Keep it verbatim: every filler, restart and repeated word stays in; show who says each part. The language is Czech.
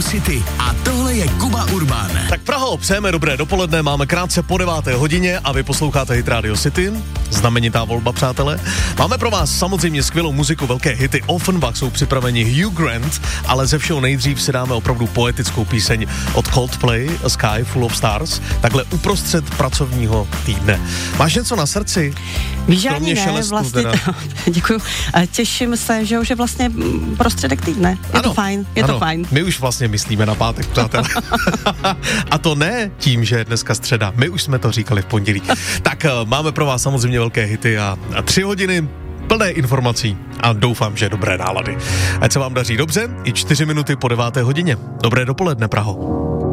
Speaker 1: City a tohle je Kuba Urbán.
Speaker 2: Tak Praho, přejeme dobré dopoledne, máme krátce po deváté hodině a vy posloucháte Hit Radio City, znamenitá volba, přátelé. Máme pro vás samozřejmě skvělou muziku, velké hity, Offenbach jsou připraveni Hugh Grant, ale ze všeho nejdřív si dáme opravdu poetickou píseň od Coldplay, A Sky Full of Stars, takhle uprostřed pracovního týdne. Máš něco na srdci?
Speaker 3: Víš, ani ne,
Speaker 2: šelestu,
Speaker 3: vlastně, děkuju, těším se, že už je vlastně prostředek týdne, je
Speaker 2: ano,
Speaker 3: to fajn, je
Speaker 2: ano,
Speaker 3: to fajn.
Speaker 2: My už vlastně myslíme na pátek, přátelé. A to ne tím, že je dneska středa, my už jsme to říkali v pondělí. Tak máme pro vás samozřejmě velké hity a, a tři hodiny plné informací a doufám, že dobré nálady. Ať se vám daří dobře, i čtyři minuty po deváté hodině. Dobré dopoledne, Praho.